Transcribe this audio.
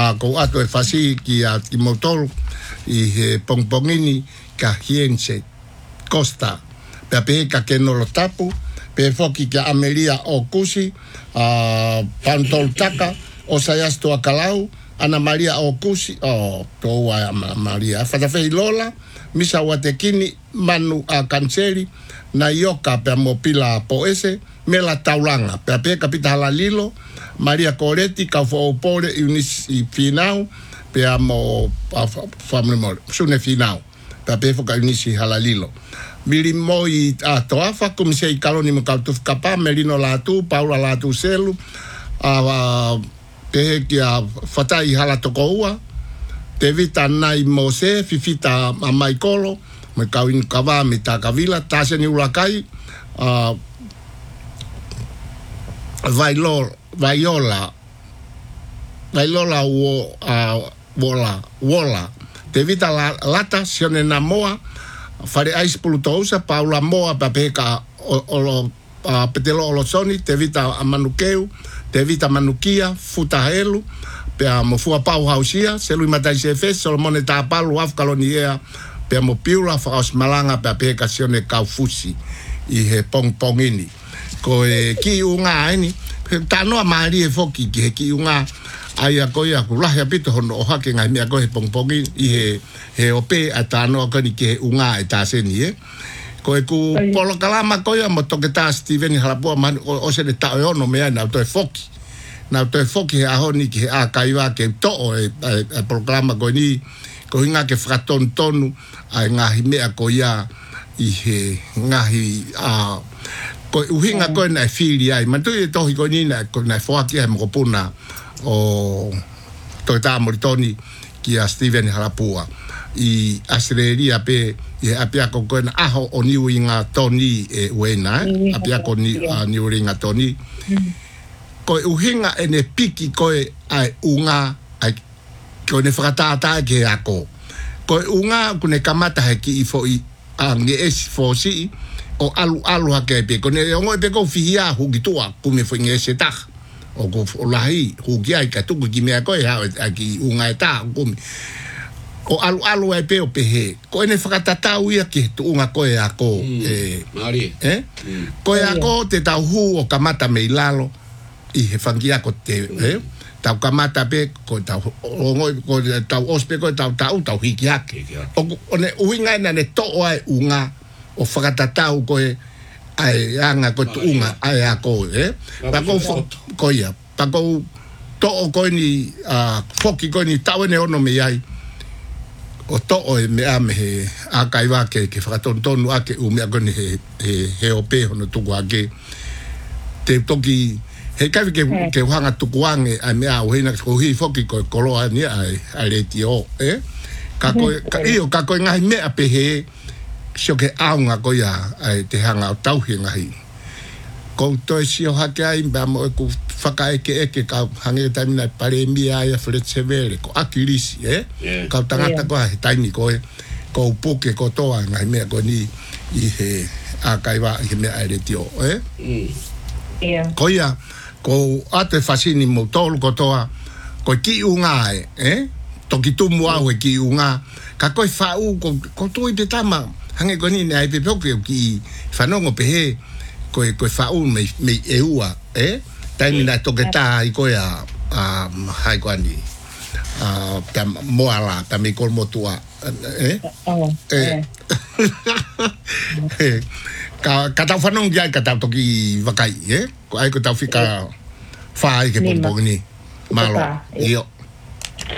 ko ato e fasi ki a Timotol I he pongpongini ka hiense Costa pe pe ka kenolo tapu pe foki ka Amelia o kusi Pantol taka o sayas to akalau Ana Maria o kusi to wa Maria fatafe lola misa watekini manu a kanseri na yoka pe mopila po ese mela taulanga pe kapita halalilo Maria Coretti ka fo pole unis I finau pe amo family mo sune finau pe fo ka unis halalilo mili moi a toafa como se kaloni mo ka tuf kapa melino la tu Paula la tu selu pe kia fatai hala tokoua te vita nai mose fifita a maikolo me kawin kawa me ta kavila taseni ulakai Viola wola te vita la lata sione na moa fare ais pulutousa Paula moa papeka olo petelo olosoni te vita amanukeu te vita manukia futa helu pe mo fua pau hausia selu matai se fes solomone ta palu afkaloniea pe mo piula fa os malanga pe sione kaufusi I he pongpongini ko ki unga ini tano amari e foki ki unga ai a koia ku la ya pito hono o hake ngai mea ko he pongpongi I he ope atano ko ni ki unga e taseni ko ku polo kalama koia mo toke ta Steven Halapua man o se de ta ono mea na to e foki a honi ki a kaiwa ke to e programa ko ni ko inga ke fraton tonu ai ngahi mea koia I he ngahi ko uhinga ko na fili ai man to ko ni na ko na foaki ai mo puna o to ta moritoni ki a Steven Halapua I Australia pe e apia ko na aho o ni winga toni e wena apia ko ni ni winga toni ko uhinga ene piki ko ai unga ai ko ne fratata ke ako ko unga ko ne kamata heki I fo I ange es fo si o alu hake pe ko ne ngo pe ko fihia hugitua kume fo ngese ta o ko lahi hugia ka tu ki me ko ha aki unga ta kume o alu e pe o pe he ko ne fakatata uia ki tu unga ko e ako mari ko e ako te tau hu o kamata me ilalo I he fangia ko te tau kamata pe ko tau ngoi ko tau ospe ko tau hiki hake o ne uinga na ne to ai unga o whakatatau koe ai anga koe tu unga ai a koe pako ko ia pako to o koe ni foki koe ni tau ne ono me ai o to o me ame he a kaiwa ke whakatontonu ake u mea koe ni he ope hono tuku ake te toki he kawi ke whanga tukuange ai mea o hina ko hi foki koe koloa ni ai reti o ka koe ngahi mea pe he sio ke aunga ko ia ai te hanga o tauhi ngahi ko toi sio hake ai mba mo ku whaka eke ka hange taimina pare mia ia fletsevere ko akirisi ka tangata ko he taimi ko upuke ko toa ngahi mea ko ni I he a kaiwa I he mea aere tio ko ia ko ate fasini mo tolu ko toa ko ki unga toki tumu au e ki unga ka koe whau ko tui te tama hange ko ni ai pe poke ki fanongo pe he ko fau me eua taimina toke ta I ko ya hai ko ni ta moala ta me ko motua ka ta fanong ya ka ta toki vakai ko ai ko ta fika fai ke pomponi malo io